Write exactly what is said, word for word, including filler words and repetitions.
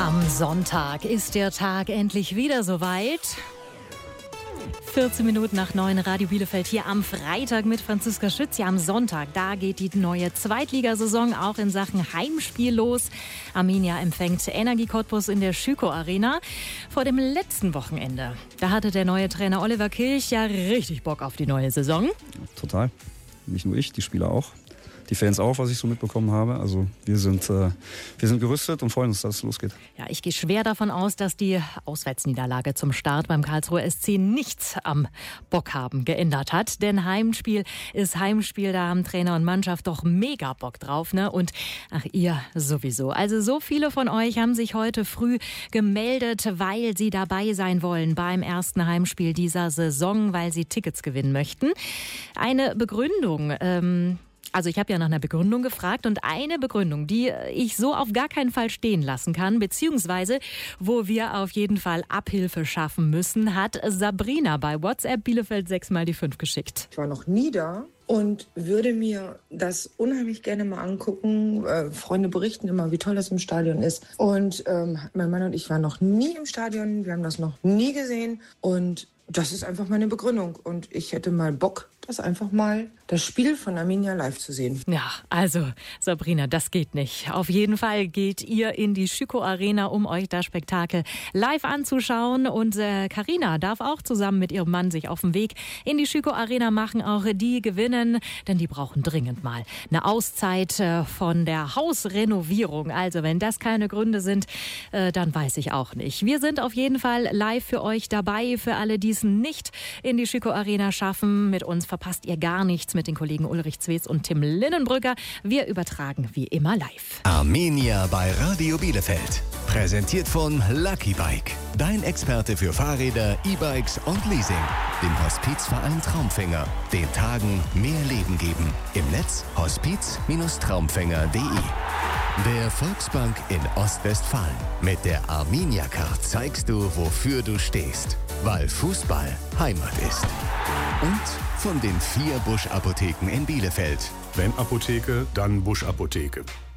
Am Sonntag ist der Tag endlich wieder soweit. vierzehn Minuten nach neun, Radio Bielefeld hier am Freitag mit Franziska Schütz. Ja, am Sonntag, da geht die neue Zweitligasaison auch in Sachen Heimspiel los. Arminia empfängt Energie Cottbus in der Schüko Arena. Vor dem letzten Wochenende, da hatte der neue Trainer Oliver Kilch ja richtig Bock auf die neue Saison. Total. Nicht nur ich, die Spieler auch. Die Fans auch, was ich so mitbekommen habe. Also wir sind, äh, wir sind gerüstet und freuen uns, dass es losgeht. Ja, ich gehe schwer davon aus, dass die Auswärtsniederlage zum Start beim Karlsruher S C nichts am Bock haben geändert hat. Denn Heimspiel ist Heimspiel, da haben Trainer und Mannschaft doch mega Bock drauf, ne? Und ach, ihr sowieso. Also so viele von euch haben sich heute früh gemeldet, weil sie dabei sein wollen beim ersten Heimspiel dieser Saison, weil sie Tickets gewinnen möchten. Eine Begründung, ähm, Also ich habe ja nach einer Begründung gefragt und eine Begründung, die ich so auf gar keinen Fall stehen lassen kann, beziehungsweise wo wir auf jeden Fall Abhilfe schaffen müssen, hat Sabrina bei WhatsApp Bielefeld sechs mal die fünf geschickt. Ich war noch nie da und würde mir das unheimlich gerne mal angucken. Äh, Freunde berichten immer, wie toll das im Stadion ist. Und ähm, mein Mann und ich waren noch nie im Stadion, wir haben das noch nie gesehen und das ist einfach meine Begründung. Und ich hätte mal Bock, das einfach mal, das Spiel von Arminia live zu sehen. Ja, also Sabrina, das geht nicht. Auf jeden Fall geht ihr in die Schüko Arena, um euch das Spektakel live anzuschauen. Und Carina äh, darf auch zusammen mit ihrem Mann sich auf den Weg in die Schüko Arena machen. Auch die gewinnen, denn die brauchen dringend mal eine Auszeit äh, von der Hausrenovierung. Also wenn das keine Gründe sind, äh, dann weiß ich auch nicht. Wir sind auf jeden Fall live für euch dabei, für alle, die es nicht in die Schüko Arena schaffen. Mit uns verpasst ihr gar nichts mit den Kollegen Ulrich Zwees und Tim Linnenbrücker. Wir übertragen wie immer live. Arminia bei Radio Bielefeld. Präsentiert von Lucky Bike. Dein Experte für Fahrräder, E-Bikes und Leasing. Dem Hospizverein Traumfänger. Den Tagen mehr Leben geben. Im Netz hospiz Traumfänger punkt de. Der Volksbank in Ostwestfalen. Mit der Arminia-Card zeigst du, wofür du stehst. Weil Fußball Heimat ist. Und von den vier Busch-Apotheken in Bielefeld. Wenn Apotheke, dann Busch-Apotheke.